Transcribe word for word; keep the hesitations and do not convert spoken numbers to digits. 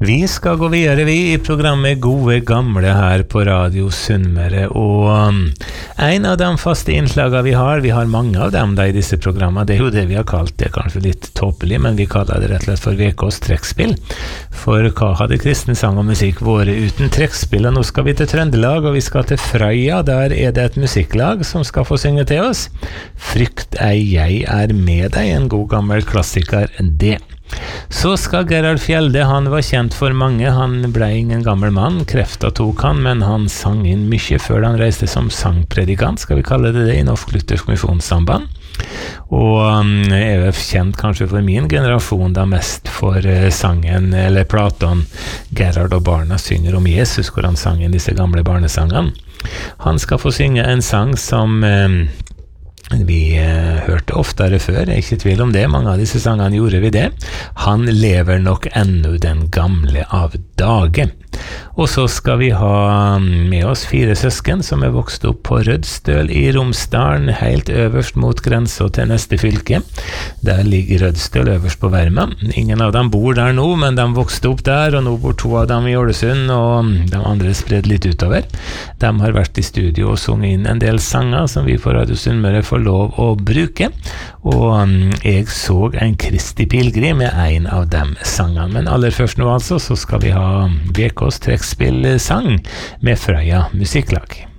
Vi skal gå videre vi i programmet Gode Gamle her på Radio Sunnmøre, og um, en av de faste innslagene vi har, vi har mange av dem da i disse programmene, det er jo det vi har kalt, det er kanskje litt tåpelig, men vi kaller det rett og slett for V K's trekkspill, for hva hadde kristen sang og musikk vært uten trekkspill, og nå skal vi til Trøndelag, og vi skal til Frøya, der er det et musikklag som skal få synge til oss. Frykt ei, jeg er med deg, en god gammel klassiker det. Så skal Gerhard Fjelde, han var kjent for mange, han ble ingen gammel mann, krefta tok han, men han sang inn mye før han reiste som sangpredikant, skal vi kalle det det, i Norsk Luthersk Misjonssamband. Og um, jeg er kjent kanskje for min generasjon da mest for uh, sangen, eller platen Gerhard og barna synger om Jesus, hvor han sang inn disse gamle barnesangene. Han skal få synge en sang som um, vi eh, hørte oftere før, jeg er ikke i tvil om det, mange av disse sangene gjorde vi det. Han lever nok ennå den gamle av dage. Og så skal vi ha med oss fire søsken som er vokst opp på Rødstøl i Romsdalen, helt øverst mot grensen til neste fylke. Der ligger Rødstøl øverst på Verma. Ingen av dem bor der nå, men de vokste opp der, og nå bor to av dem i Ålesund, og de andre spredd litt utover. De har vært i studio og sunget inn en del sanger som vi på Radio Sunnmøre får lov å bruke, og jeg så en Kristi Pilgrim med en av dem sangene. Men aller først nå altså, så skal vi ha V K's trekkspillsang med Frøya Musikklag.